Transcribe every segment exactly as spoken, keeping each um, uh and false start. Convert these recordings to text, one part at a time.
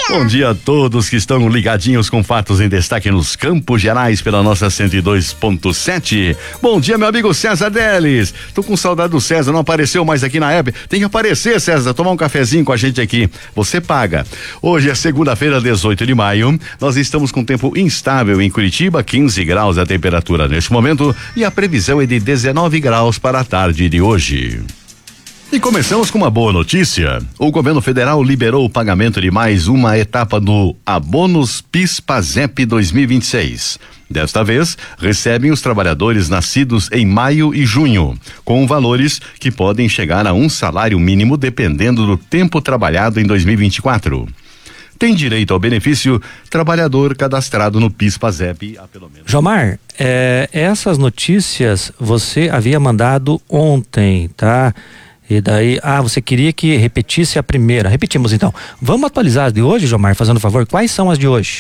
Bom dia a todos que estão ligadinhos com fatos em destaque nos Campos Gerais pela nossa cento e dois ponto sete. Bom dia, meu amigo César Delis. Tô com saudade do César, não apareceu mais aqui na app. Tem que aparecer, César, tomar um cafezinho com a gente aqui. Você paga. Hoje é segunda-feira, dezoito de maio. Nós estamos com tempo instável em Curitiba, quinze graus a temperatura neste momento e a previsão é de dezenove graus para a tarde de hoje. E começamos com uma boa notícia. O governo federal liberou o pagamento de mais uma etapa do Abonos PIS/PASEP dois mil e vinte e seis. Desta vez, recebem os trabalhadores nascidos em maio e junho, com valores que podem chegar a um salário mínimo dependendo do tempo trabalhado em dois mil e vinte e quatro. Tem direito ao benefício trabalhador cadastrado no PIS/PASEP há pelo menos. Jomar, é, essas notícias você havia mandado ontem, tá? E daí, ah, você queria que repetisse a primeira. Repetimos então. Vamos atualizar as de hoje, Jomar, fazendo favor? Quais são as de hoje?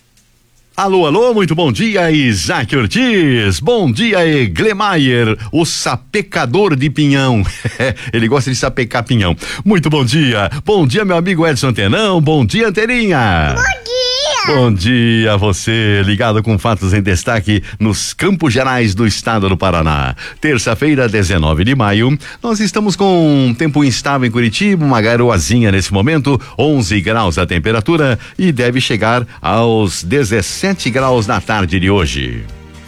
Alô, alô, muito bom dia, Isaac Ortiz. Bom dia, Eglemaier, o sapecador de pinhão. Ele gosta de sapecar pinhão. Muito bom dia. Bom dia, meu amigo Edson Tenão. Bom dia, Anterinha. Bom dia. Bom dia a você, ligado com fatos em destaque nos Campos Gerais do estado do Paraná. Terça-feira, dezenove de maio, nós estamos com um tempo instável em Curitiba, uma garoazinha nesse momento, onze graus a temperatura e deve chegar aos dezessete graus na tarde de hoje.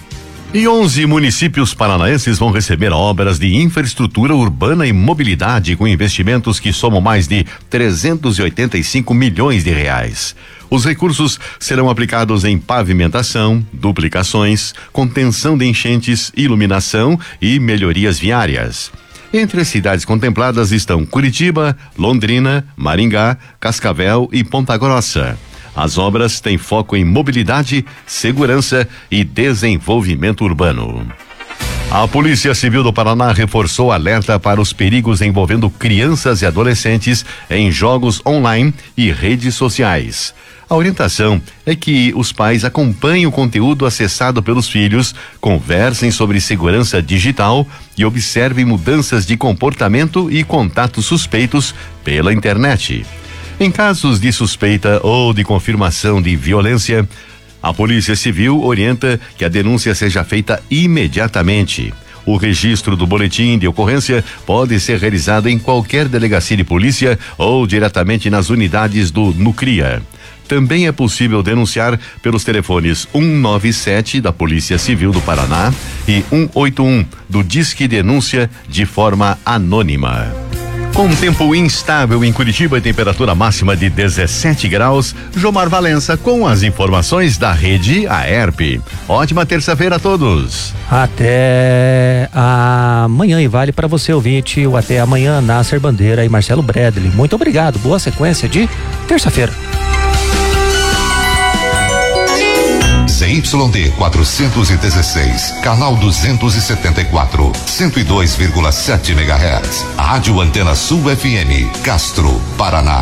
E onze municípios paranaenses vão receber obras de infraestrutura urbana e mobilidade com investimentos que somam mais de trezentos e oitenta e cinco milhões de reais. Os recursos serão aplicados em pavimentação, duplicações, contenção de enchentes, iluminação e melhorias viárias. Entre as cidades contempladas estão Curitiba, Londrina, Maringá, Cascavel e Ponta Grossa. As obras têm foco em mobilidade, segurança e desenvolvimento urbano. A Polícia Civil do Paraná reforçou alerta para os perigos envolvendo crianças e adolescentes em jogos online e redes sociais. A orientação é que os pais acompanhem o conteúdo acessado pelos filhos, conversem sobre segurança digital e observem mudanças de comportamento e contatos suspeitos pela internet. Em casos de suspeita ou de confirmação de violência, a Polícia Civil orienta que a denúncia seja feita imediatamente. O registro do boletim de ocorrência pode ser realizado em qualquer delegacia de polícia ou diretamente nas unidades do Nucria. Também é possível denunciar pelos telefones um nove sete da Polícia Civil do Paraná e um oito um do Disque Denúncia de forma anônima. Com tempo instável em Curitiba e temperatura máxima de dezessete graus, Jomar Valença com as informações da rede Aerp. Ótima terça-feira a todos. Até amanhã e vale para você ouvinte o Até Amanhã, Nasser Bandeira e Marcelo Bradley. Muito obrigado, boa sequência de terça-feira. Z Y D quatrocentos e dezesseis, canal duzentos e setenta e quatro, cento e dois vírgula sete megahertz. Rádio Antena Sul F M, Castro, Paraná.